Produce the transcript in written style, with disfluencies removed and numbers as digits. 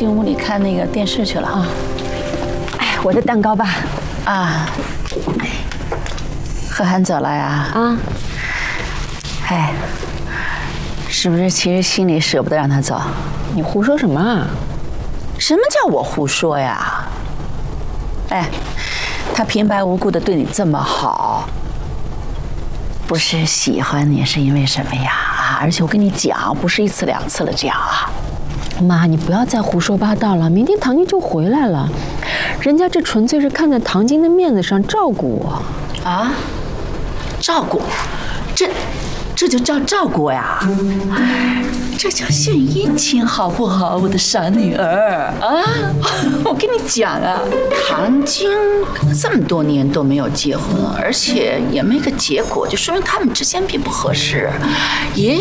进屋里看那个电视去了啊。 哎，我的蛋糕吧。 啊，贺涵走了呀？ 啊。 哎，是不是其实心里舍不得让他走？ 你胡说什么啊？ 什么叫我胡说呀？哎，他平白无故的对你这么好，不是喜欢你是因为什么呀？啊！而且我跟你讲，不是一次两次了这样啊。 妈，你不要再胡说八道了。明天唐晶就回来了，人家这纯粹是看在唐晶的面子上照顾我。 啊？照顾？这就叫照顾呀？这叫献殷勤，好不好，我的傻女儿啊！我跟你讲啊，唐晶这么多年都没有结婚，而且也没个结果，就说明他们之间并不合适。也